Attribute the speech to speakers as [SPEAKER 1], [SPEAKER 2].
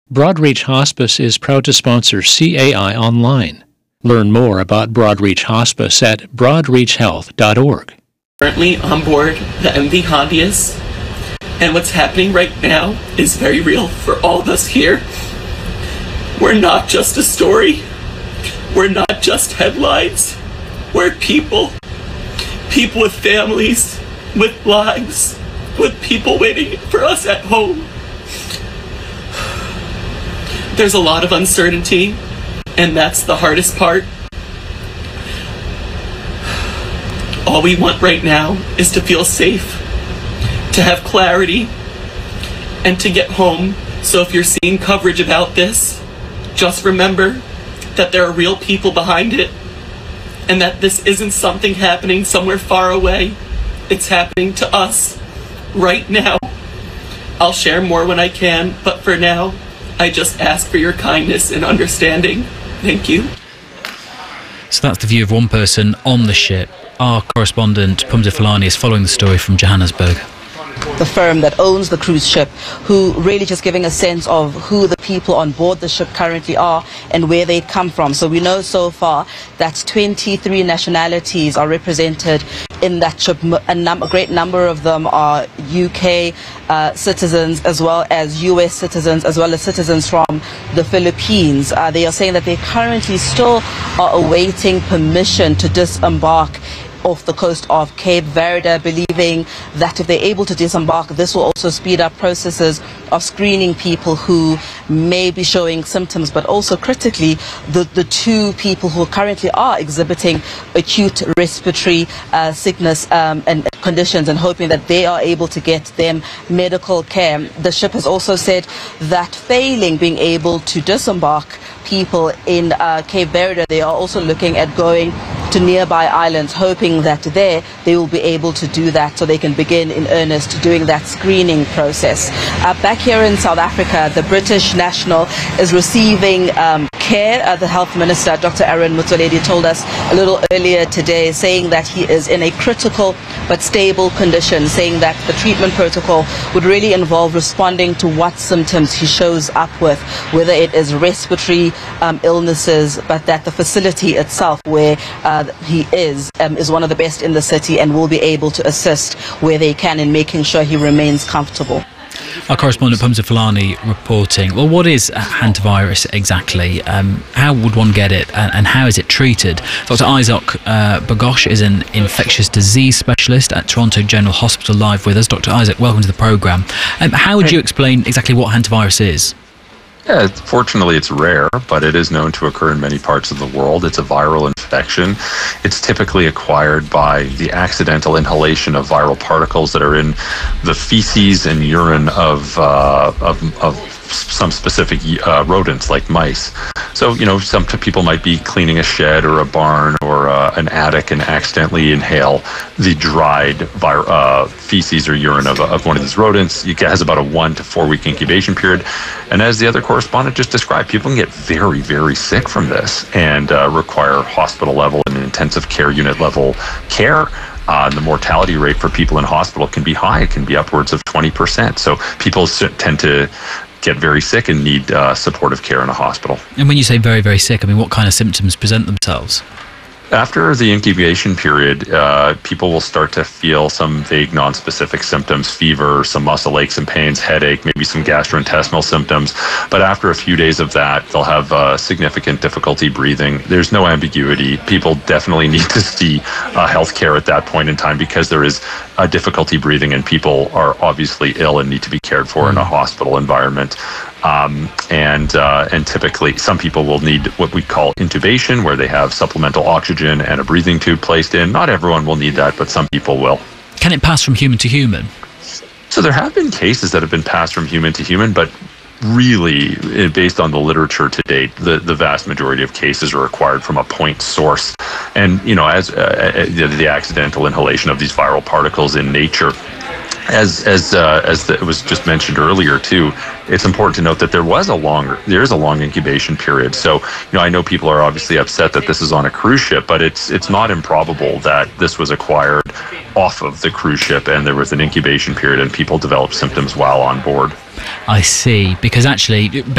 [SPEAKER 1] Broadreach Hospice is proud to sponsor CAI Online. Learn more about Broadreach Hospice at broadreachhealth.org.
[SPEAKER 2] Currently on board the MV Hondius, and what's happening right now is very real for all of us here. We're not just a story. We're not just headlines. We're people. People with families, with lives, with people waiting for us at home. There's a lot of uncertainty, and that's the hardest part. All we want right now is to feel safe, to have clarity, and to get home. So if you're seeing coverage about this, just remember that there are real people behind it, and that this isn't something happening somewhere far away. It's happening to us right now. I'll share more when I can, but for now, I just ask for your kindness and understanding. Thank you.
[SPEAKER 3] So that's the view of one person on the ship. Our correspondent, Pumzit Fulani, is following the story from Johannesburg.
[SPEAKER 4] The firm that owns the cruise ship, who really just giving a sense of who the people on board the ship currently are and where they come from. So we know so far that 23 nationalities are represented in that ship. A great number of them are UK citizens, as well as US citizens, as well as citizens from the Philippines. They are saying that they currently still are awaiting permission to disembark off the coast of Cape Verde, believing that if they're able to disembark, this will also speed up processes of screening people who may be showing symptoms, but also critically the two people who currently are exhibiting acute respiratory sickness and conditions, and hoping that they are able to get them medical care. The ship has also said that failing being able to disembark people in Cape Verde, they are also looking at going to nearby islands, hoping that there they will be able to do that so they can begin in earnest doing that screening process. Back here in South Africa, the British national is receiving care. The Health Minister, Dr. Aaron Motsoaledi, told us a little earlier today, saying that he is in a critical but stable condition, saying that the treatment protocol would really involve responding to what symptoms he shows up with, whether it is respiratory illnesses, but that the facility itself where he is one of the best in the city and will be able to assist where they can in making sure he remains comfortable.
[SPEAKER 3] Our correspondent Pumzit Fulani reporting. Well, what is hantavirus exactly? How would one get it, and how is it treated? Dr. Isaac Bagosh is an infectious disease specialist at Toronto General Hospital, live with us. Dr. Isaac, welcome to the programme. How would you explain exactly what hantavirus is?
[SPEAKER 5] Yeah, fortunately it's rare, but it is known to occur in many parts of the world. It's a viral infection. It's typically acquired by the accidental inhalation of viral particles that are in the feces and urine of some specific rodents like mice. So, some people might be cleaning a shed or a barn or an attic and accidentally inhale the dried feces or urine of one of these rodents. It has about a 1 to 4 week incubation period. And as the other correspondent just described, people can get very, very sick from this and require hospital level and intensive care unit level care. The mortality rate for people in hospital can be high. It can be upwards of 20%. So people tend to get very sick and need supportive care in a hospital.
[SPEAKER 3] And when you say very, very sick, what kind of symptoms present themselves?
[SPEAKER 5] After the incubation period, people will start to feel some vague non-specific symptoms, fever, some muscle aches and pains, headache, maybe some gastrointestinal symptoms. But after a few days of that, they'll have significant difficulty breathing. There's no ambiguity. People definitely need to see health care at that point in time, because there is a difficulty breathing and people are obviously ill and need to be cared for in a hospital environment. And typically some people will need what we call intubation, where they have supplemental oxygen and a breathing tube placed in. Not everyone will need that, but some people will.
[SPEAKER 3] Can it pass from human to human?
[SPEAKER 5] So there have been cases that have been passed from human to human, but really, based on the literature to date, the vast majority of cases are acquired from a point source. And, as the accidental inhalation of these viral particles in nature, as it was just mentioned earlier too, it's important to note that there is a long incubation period. So, I know people are obviously upset that this is on a cruise ship, but it's not improbable that this was acquired off of the cruise ship and there was an incubation period and people developed symptoms while on board.
[SPEAKER 3] I see, because actually